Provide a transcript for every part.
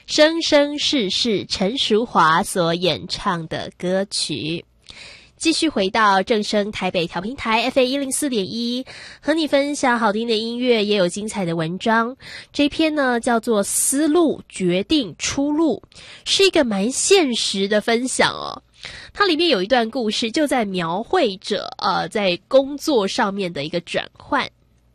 生生世世陈淑华所演唱的歌曲。继续回到正声台北调频台 FA104.1， 和你分享好听的音乐，也有精彩的文章。这篇呢叫做思路决定出路，是一个蛮现实的分享哦。它里面有一段故事，就在描绘着在工作上面的一个转换。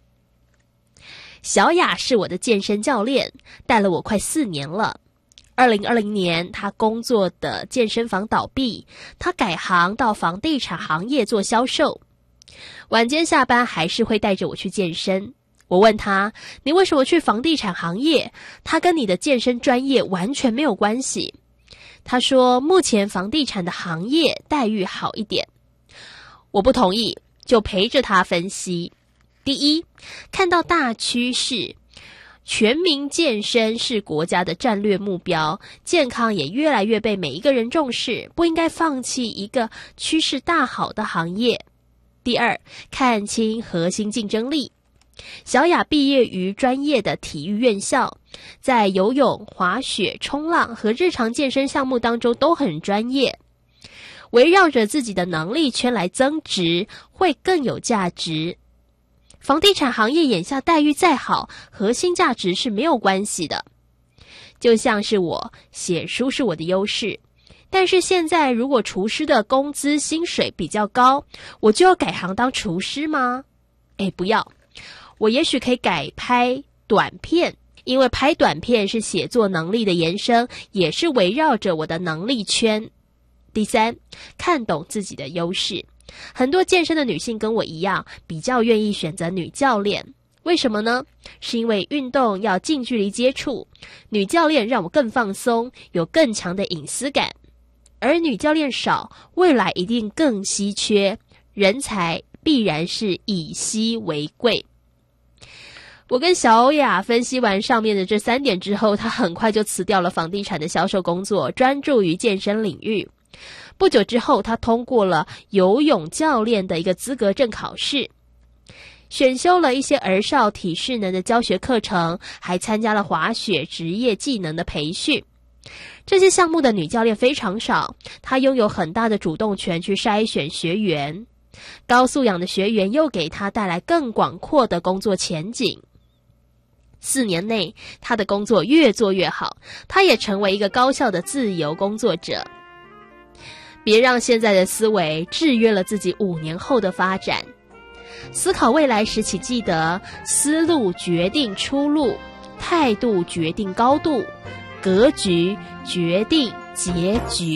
小雅是我的健身教练，带了我快4年了。2020年，他工作的健身房倒闭，他改行到房地产行业做销售。晚间下班还是会带着我去健身。我问他，你为什么去房地产行业？他跟你的健身专业完全没有关系。他说，目前房地产的行业待遇好一点。我不同意，就陪着他分析。第一，看到大趋势，全民健身是国家的战略目标，健康也越来越被每一个人重视，不应该放弃一个趋势大好的行业。第二，看清核心竞争力。小雅毕业于专业的体育院校，在游泳、滑雪、冲浪和日常健身项目当中都很专业，围绕着自己的能力圈来增值，会更有价值。房地产行业眼下待遇再好，核心价值是没有关系的。就像是我写书是我的优势，但是现在如果厨师的工资薪水比较高，我就要改行当厨师吗？不要，我也许可以改拍短片，因为拍短片是写作能力的延伸，也是围绕着我的能力圈。第三，看懂自己的优势。很多健身的女性跟我一样，比较愿意选择女教练。为什么呢？是因为运动要近距离接触，女教练让我更放松，有更强的隐私感。而女教练少，未来一定更稀缺，人才必然是以稀为贵。我跟小雅分析完上面的这3点之后，她很快就辞掉了房地产的销售工作，专注于健身领域。不久之后，他通过了游泳教练的一个资格证考试，选修了一些儿少体适能的教学课程，还参加了滑雪职业技能的培训。这些项目的女教练非常少，她拥有很大的主动权去筛选学员，高素养的学员又给她带来更广阔的工作前景。4年内，她的工作越做越好，她也成为一个高效的自由工作者。别让现在的思维制约了自己5年后的发展。思考未来时，请记得思路决定出路，态度决定高度，格局决定结局。